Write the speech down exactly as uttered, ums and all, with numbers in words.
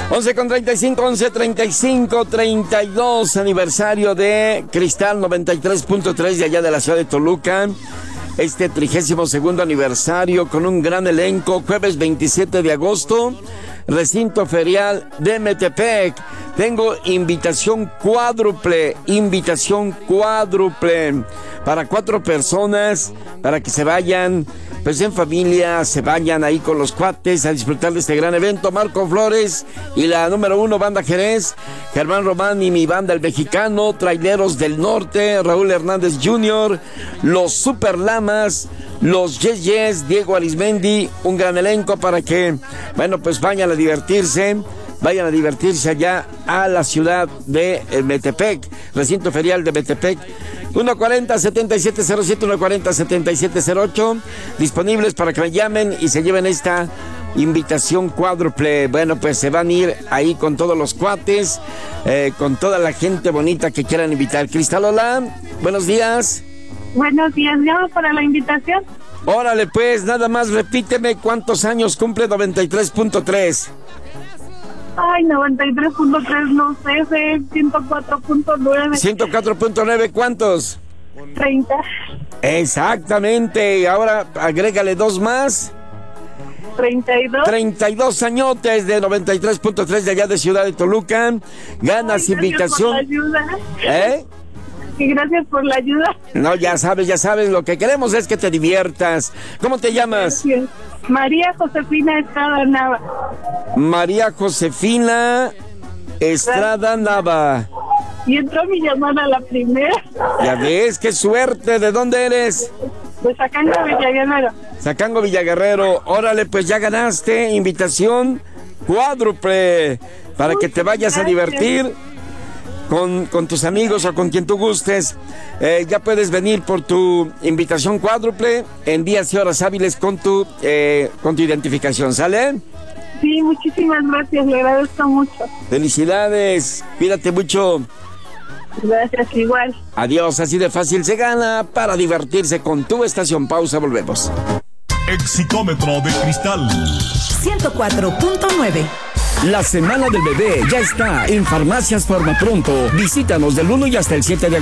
once con treinta y cinco, once treinta y cinco, treinta y dos aniversario de Cristal noventa y tres punto tres de allá de la ciudad de Toluca. Este trigésimo segundo aniversario con un gran elenco, jueves veintisiete de agosto, recinto ferial de Metepec. Tengo invitación cuádruple, invitación cuádruple para cuatro personas, para que se vayan, pues en familia, se vayan ahí con los cuates a disfrutar de este gran evento. Marco Flores y la número uno, Banda Jerez, Germán Román y mi banda El Mexicano, Traileros del Norte, Raúl Hernández junior, los Super Lamas, los Yes Yes, Diego Arismendi, un gran elenco para que, bueno, pues vayan a divertirse. Vayan a divertirse allá a la ciudad de Metepec, recinto ferial de Metepec. uno cuarenta, setenta y siete cero siete, uno cuarenta, setenta y siete cero ocho, disponibles para que me llamen y se lleven esta invitación cuádruple. Bueno, pues se van a ir ahí con todos los cuates, eh, con toda la gente bonita que quieran invitar. Cristal, hola, buenos días. Buenos días, llamo para la invitación. Órale, pues, nada más repíteme cuántos años cumple noventa y tres punto tres. Ay, noventa y tres punto tres, no sé, sé ciento cuatro punto nueve. ciento cuatro punto nueve, ¿cuántos? treinta. Exactamente, ahora agrégale dos más. treinta y dos. treinta y dos añotes de noventa y tres punto tres de allá de Ciudad de Toluca. Ganas Ay, invitación. gracias por la ayuda. ¿Eh? Y gracias por la ayuda. No, ya sabes, ya sabes, lo que queremos es que te diviertas. ¿Cómo te llamas? Gracias. María Josefina Estrada Nava. María Josefina Estrada Nava. Y entró mi llamada la primera. Ya ves, qué suerte. ¿De dónde eres? De Sacango, Villaguerrero. Sacango, Villaguerrero. Órale, pues ya ganaste invitación cuádruple para que te vayas a divertir con, con tus amigos o con quien tú gustes. Eh, ya puedes venir por tu invitación cuádruple en días y horas hábiles con tu, eh, con tu identificación, ¿sale? Sí, muchísimas gracias, le agradezco mucho. Felicidades, cuídate mucho. Gracias, igual. Adiós, así de fácil se gana para divertirse con tu estación. Pausa, volvemos. Exitómetro de Cristal ciento cuatro punto nueve. La semana del bebé ya está en Farmacias Farmapronto. Visítanos del uno y hasta el siete de agosto.